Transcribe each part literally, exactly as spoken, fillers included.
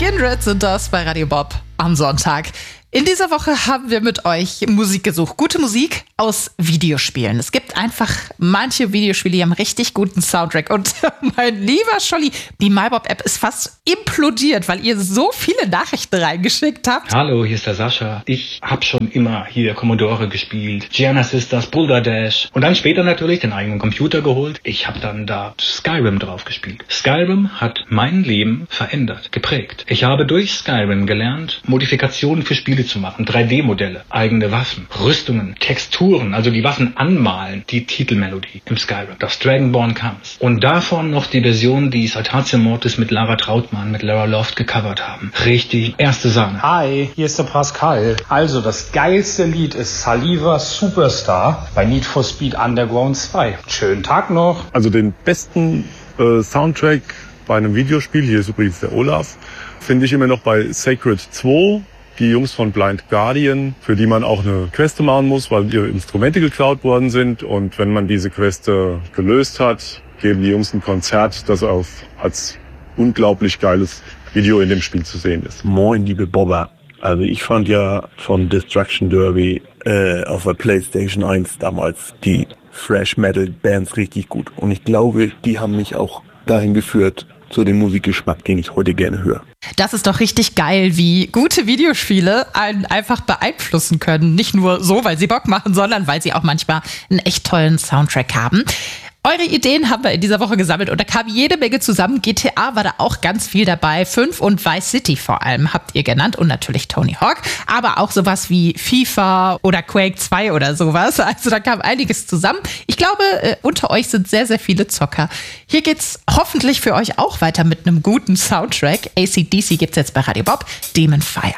Kindred sind das bei Radio Bob am Sonntag. In dieser Woche haben wir mit euch Musik gesucht. Gute Musik aus Videospielen. Es gibt einfach manche Videospiele, die haben richtig guten Soundtrack. Und mein lieber Scholli, die MyBob-App ist fast implodiert, weil ihr so viele Nachrichten reingeschickt habt. Hallo, hier ist der Sascha. Ich habe schon immer hier Commodore gespielt, Gianna Sisters, Boulder Dash und dann später natürlich den eigenen Computer geholt. Ich habe dann da Skyrim drauf gespielt. Skyrim hat mein Leben verändert, geprägt. Ich habe durch Skyrim gelernt, Modifikationen für Spiele zu machen, drei D-Modelle, eigene Waffen, Rüstungen, Texturen, also die Waffen anmalen, die Titelmelodie im Skyrim, das Dragonborn Comes. Und davon noch die Version, die Saltatio Mortis mit Lara Trautmann, mit Lara Loft gecovert haben. Richtig, erste Sahne. Hi, hier ist der Pascal. Also, das geilste Lied ist Saliva Superstar bei Need for Speed Underground zwei. Schönen Tag noch. Also den besten äh, Soundtrack bei einem Videospiel, hier ist übrigens der Olaf, finde ich immer noch bei Sacred zwei. Die Jungs von Blind Guardian, für die man auch eine Queste machen muss, weil ihre Instrumente geklaut worden sind. Und wenn man diese Queste gelöst hat, geben die Jungs ein Konzert, das auf als unglaublich geiles Video in dem Spiel zu sehen ist. Moin, liebe Bobber. Also ich fand ja von Destruction Derby äh, auf der PlayStation eins damals die Thrash Metal Bands richtig gut. Und ich glaube, die haben mich auch dahin geführt, zu dem Musikgeschmack, den ich heute gerne höre. Das ist doch richtig geil, wie gute Videospiele einen einfach beeinflussen können. Nicht nur so, weil sie Bock machen, sondern weil sie auch manchmal einen echt tollen Soundtrack haben. Eure Ideen haben wir in dieser Woche gesammelt und da kam jede Menge zusammen. G T A war da auch ganz viel dabei. fünf und Vice City vor allem habt ihr genannt und natürlich Tony Hawk. Aber auch sowas wie FIFA oder Quake zwei oder sowas. Also da kam einiges zusammen. Ich glaube, äh, unter euch sind sehr, sehr viele Zocker. Hier geht's hoffentlich für euch auch weiter mit einem guten Soundtrack. A C D C gibt's jetzt bei Radio Bob. Demon Fire.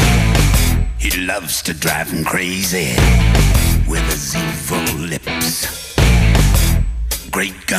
He loves to drive him crazy with his evil lips. Great gun.